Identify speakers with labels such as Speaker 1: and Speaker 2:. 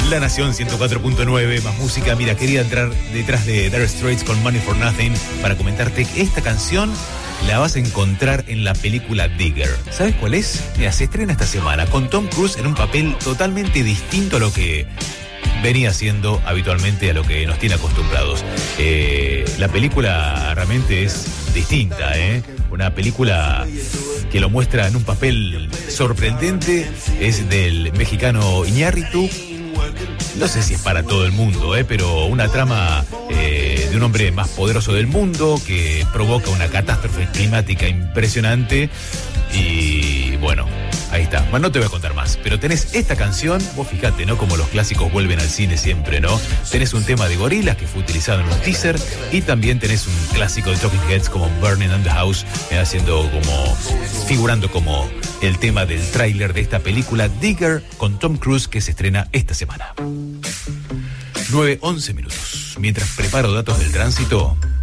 Speaker 1: La Nación 104.9, más música. Mira, quería entrar detrás de Dire Straits con Money for Nothing para comentarte que esta canción la vas a encontrar en la película Digger. ¿Sabes cuál es? Mira, se estrena esta semana con Tom Cruise en un papel totalmente distinto a lo que venía siendo habitualmente, a lo que nos tiene acostumbrados. La película realmente es distinta, ¿eh? Una película que lo muestra en un papel sorprendente. Es del mexicano Iñárritu. No sé si es para todo el mundo, pero una trama de un hombre más poderoso del mundo que provoca una catástrofe climática impresionante. Y bueno, ahí está. Bueno, no te voy a contar más, pero tenés esta canción. Vos fijate, ¿no? Como los clásicos vuelven al cine siempre, ¿no? Tenés un tema de Gorillaz que fue utilizado en un teaser, y también tenés un clásico de Talking Heads como Burning on the House, figurando como el tema del tráiler de esta película Digger con Tom Cruise, que se estrena esta semana. 9:11 minutos. Mientras preparo datos del tránsito,